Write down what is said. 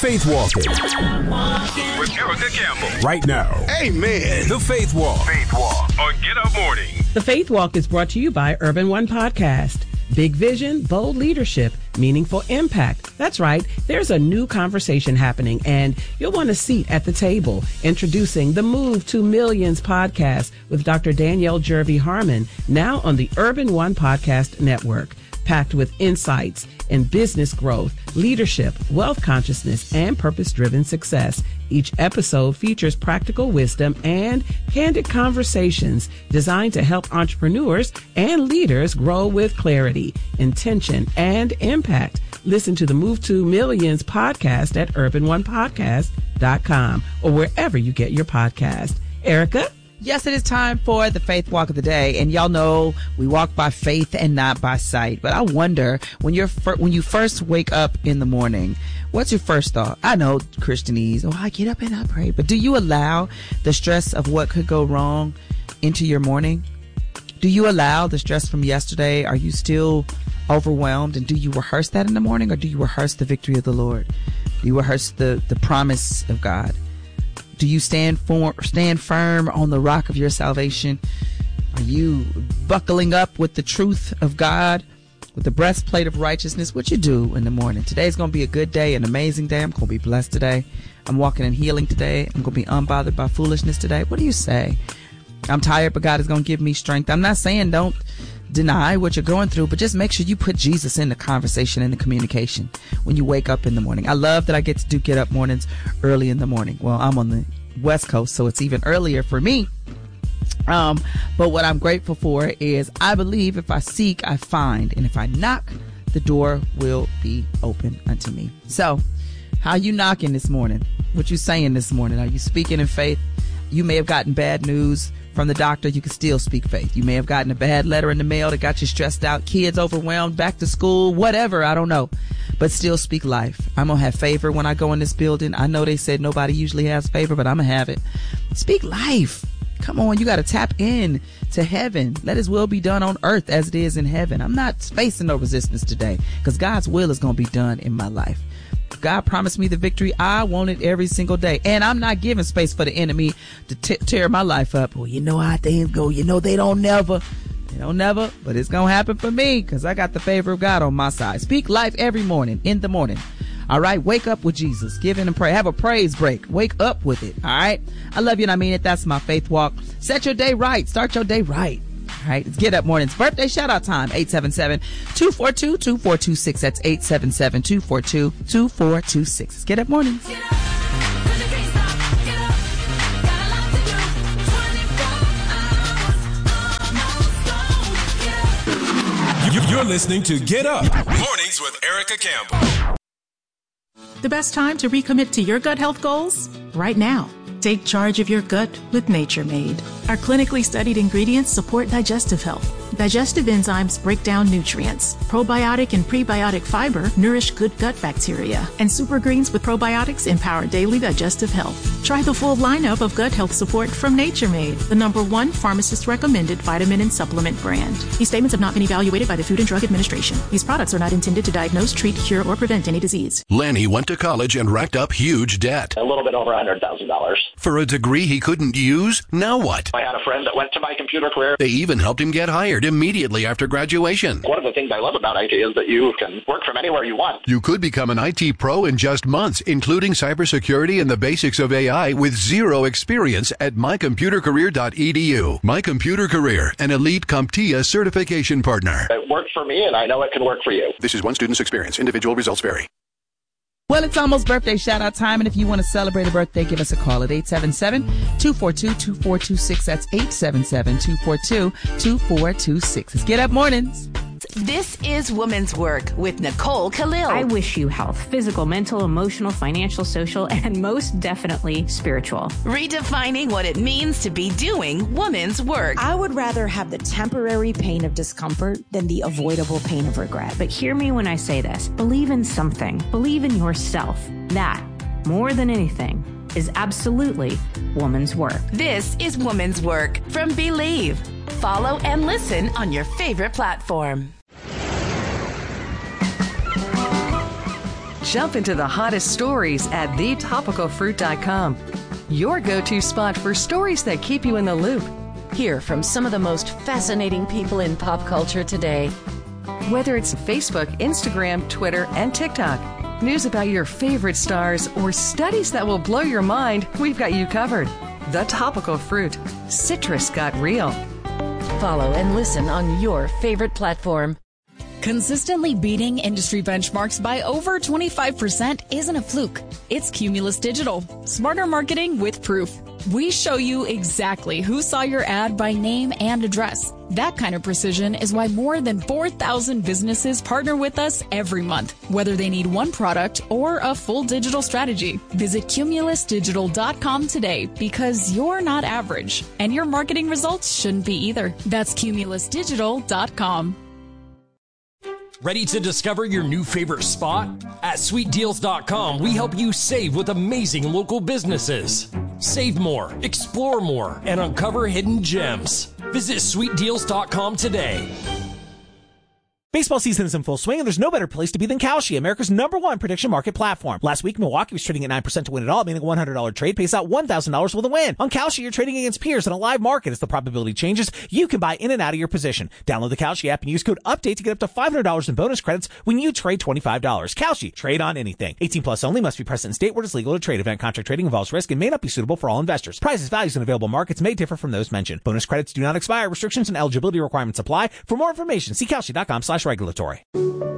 Faith Walking. With Erica Campbell. Right now. Amen. The Faith Walk. Faith Walk on Get Up Morning. The Faith Walk is brought to you by Urban One Podcast. Big vision, bold leadership, meaningful impact. That's right. There's a new conversation happening, and you'll want a seat at the table. Introducing the Move to Millions podcast with Dr. Danielle Jervey Harmon, now on the Urban One Podcast Network. Packed with insights in business growth, leadership, wealth consciousness, and purpose-driven success. Each episode features practical wisdom and candid conversations designed to help entrepreneurs and leaders grow with clarity, intention, and impact. Listen to the Move to Millions podcast at urbanonepodcast.com or wherever you get your podcast. Erica? Yes, it is time for the Faith Walk of the Day. And y'all know we walk by faith and not by sight. But I wonder, when you first wake up in the morning, what's your first thought? I know Christianese. I get up and I pray. But do you allow the stress of what could go wrong into your morning? Do you allow the stress from yesterday? Are you still overwhelmed? And do you rehearse that in the morning, or do you rehearse the victory of the Lord? Do you rehearse the promise of God? Do you stand firm on the rock of your salvation? Are you buckling up with the truth of God, with the breastplate of righteousness? What you do in the morning? Today's going to be a good day, an amazing day. I'm going to be blessed today. I'm walking in healing today. I'm going to be unbothered by foolishness today. What do you say? I'm tired, but God is going to give me strength. I'm not saying don't deny what you're going through, but just make sure you put Jesus in the conversation and the communication when you wake up in the morning. I love that I get to get up mornings early in the morning. Well, I'm on the West Coast, so it's even earlier for me. But what I'm grateful for is I believe if I seek, I find. And if I knock, the door will be open unto me. So how you knocking this morning? What you saying this morning? Are you speaking in faith? You may have gotten bad news from the doctor. You can still speak faith. You may have gotten a bad letter in the mail that got you stressed out, kids overwhelmed, back to school, whatever, I don't know, but still speak life. I'm gonna have favor when I go in this building. I know they said nobody usually has favor, but I'm gonna have it. Speak life. Come on, you got to tap in to heaven. Let his will be done on earth as it is in heaven. I'm not facing no resistance today, because God's will is going to be done in my life. God promised me the victory. I want it every single day. And I'm not giving space for the enemy to tear my life up. Well, you know how things go. You know, they don't never, but it's going to happen for me, because I got the favor of God on my side. Speak life every morning, in the morning. All right. Wake up with Jesus. Give in and pray. Have a praise break. Wake up with it. All right. I love you and I mean it. That's my faith walk. Set your day right. Start your day right. All right, it's Get Up Mornings. Birthday shout-out time, 877-242-2426. That's 877-242-2426. It's Get Up Mornings. Get up. You're listening to Get Up Mornings with Erica Campbell. The best time to recommit to your gut health goals? Right now. Take charge of your gut with Nature Made. Our clinically studied ingredients support digestive health. Digestive enzymes break down nutrients. Probiotic and prebiotic fiber nourish good gut bacteria. And super greens with probiotics empower daily digestive health. Try the full lineup of gut health support from Nature Made, the #1 pharmacist-recommended vitamin and supplement brand. These statements have not been evaluated by the Food and Drug Administration. These products are not intended to diagnose, treat, cure, or prevent any disease. Lanny went to college and racked up huge debt. A little bit over $100,000. For a degree he couldn't use? Now what? I had a friend that went to My Computer Career. They even helped him get hired immediately after graduation. One of the things I love about IT is that you can work from anywhere you want. You could become an IT pro in just months, including cybersecurity and the basics of AI with zero experience at mycomputercareer.edu. My Computer Career, an elite CompTIA certification partner. It worked for me, and I know it can work for you. This is one student's experience. Individual results vary. Well, it's almost birthday shout-out time, and if you want to celebrate a birthday, give us a call at 877-242-2426. That's 877-242-2426. It's Get Up Mornings. This is Woman's Work with Nicole Khalil. I wish you health, physical, mental, emotional, financial, social, and most definitely spiritual. Redefining what it means to be doing woman's work. I would rather have the temporary pain of discomfort than the avoidable pain of regret. But hear me when I say this. Believe in something. Believe in yourself. That, more than anything, is absolutely woman's work. This is Woman's Work from Believe. Follow and listen on your favorite platform. Jump into the hottest stories at thetopicalfruit.com. Your go-to spot for stories that keep you in the loop. Hear from some of the most fascinating people in pop culture today. Whether it's Facebook, Instagram, Twitter, and TikTok, news about your favorite stars, or studies that will blow your mind, we've got you covered. The Topical Fruit. Citrus got real. Follow and listen on your favorite platform. Consistently beating industry benchmarks by over 25% isn't a fluke. It's Cumulus Digital. Smarter marketing with proof. We show you exactly who saw your ad by name and address. That kind of precision is why more than 4,000 businesses partner with us every month, whether they need one product or a full digital strategy. Visit cumulusdigital.com today because you're not average, and your marketing results shouldn't be either. That's cumulusdigital.com. Ready to discover your new favorite spot? At sweetdeals.com, we help you save with amazing local businesses. Save more, explore more, and uncover hidden gems. Visit sweetdeals.com today. Baseball season is in full swing, and there's no better place to be than Kalshi, America's #1 prediction market platform. Last week, Milwaukee was trading at 9% to win it all, meaning a $100 trade pays out $1,000 with a win. On Kalshi, you're trading against peers in a live market. As the probability changes, you can buy in and out of your position. Download the Kalshi app and use code UPDATE to get up to $500 in bonus credits when you trade $25. Kalshi, trade on anything. 18 plus only, must be present in state where it's legal to trade. Event contract trading involves risk and may not be suitable for all investors. Prices, values, and available markets may differ from those mentioned. Bonus credits do not expire. Restrictions and eligibility requirements apply. For more information, see Kalshi.com/regulatory.